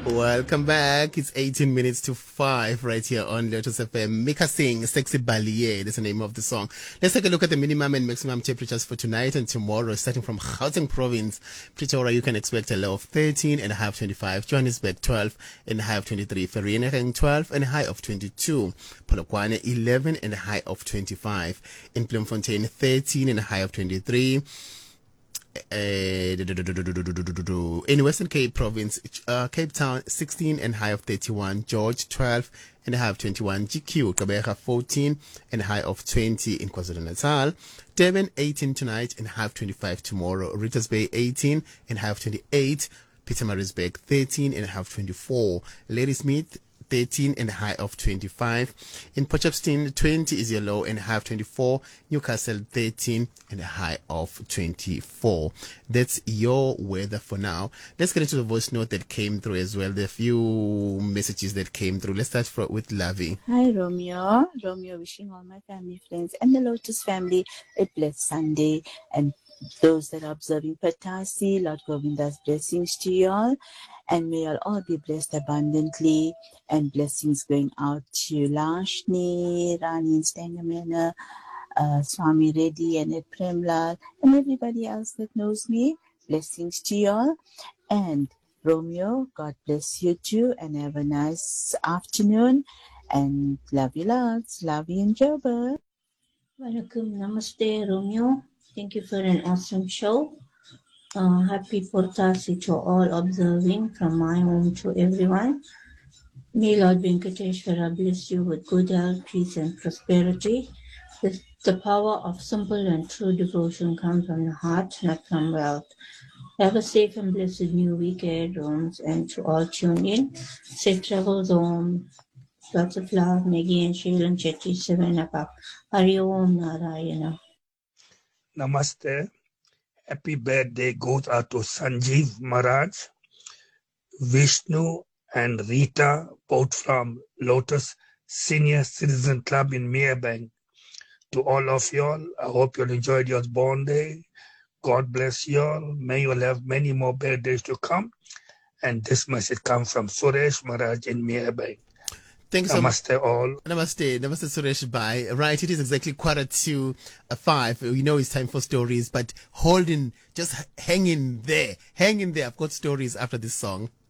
Welcome back. It's 18 minutes to 5 right here on Lotus FM. Mika Singh, Sexy Baliye. That's the name of the song. Let's take a look at the minimum and maximum temperatures for tonight and tomorrow. Starting from Gauteng province, Pretoria, you can expect a low of 13 and a high of 25. Johannesburg, 12 and a high of 23. Vereeniging, 12 and a high of 22. Polokwane, 11 and a high of 25. In Bloemfontein, 13 and a high of 23. In Western Cape province, Cape Town 16 and high of 31, George 12 and a high of 21, GQ Gqeberha 14 and a high of 20 in KwaZulu-Natal, Durban 18 tonight and high of 25 tomorrow, Richards Bay 18 and high of 28, Pietermaritzburg 13 and a high of 24, Ladysmith 13 and a high of 25. In Potchefstroom, 20 is your low and a high of 24. Newcastle, 13 and a high of 24. That's your weather for now. Let's get into the voice note that came through as well. There are a few messages that came through. Let's start with Lavi. Hi, Romeo. Romeo wishing all my family, friends, and the Lotus family a blessed Sunday. And those that are observing Patasi, Lord Govinda's blessings to you all. And may you all be blessed abundantly, and blessings going out to Lashni, Rani, Stangamena, Swami Reddy, and Premlal, and everybody else that knows me. Blessings to you all. And Romeo, God bless you too, and have a nice afternoon. And love you lots. Love you and Joba. Welcome. Namaste, Romeo. Thank you for an awesome show. Happy Portasi to all observing from my home to everyone. May Lord Venkateshwara bless you with good health, peace and prosperity. The power of simple and true devotion comes from the heart, not from wealth. Have a safe and blessed new week ahead, Roms, and to all tune in. Safe travels home. Lots of love, Maggie and Shailan Chetty, Sevenapa. Hari Om Narayana. Namaste. Happy birthday goes out to Sanjeev Maharaj, Vishnu and Rita, both from Lotus Senior Citizen Club in Merebank. To all of y'all, I hope you'll enjoyed your born day. God bless y'all. May you have many more birthdays to come. And this message comes from Suresh Maharaj in Merebank. Thanks so much. Namaste all. Namaste Suresh Bhai. Right, it is exactly 4:45. We know it's time for stories, but just hang in there. Hang in there. I've got stories after this song.